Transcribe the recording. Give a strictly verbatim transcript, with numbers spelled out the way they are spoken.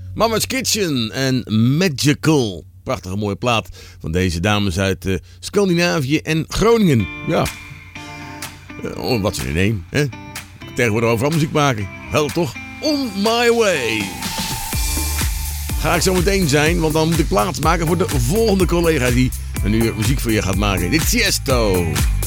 Mama's Kitchen en Magical. Prachtige mooie plaat van deze dames uit uh, Scandinavië en Groningen. Ja, uh, wat ze in één. Hè? Tegenwoordig overal muziek maken. Wel toch? On my way. Ga ik zo meteen zijn, want dan moet ik plaats maken voor de volgende collega die een uur muziek voor je gaat maken. Dit is Tiesto.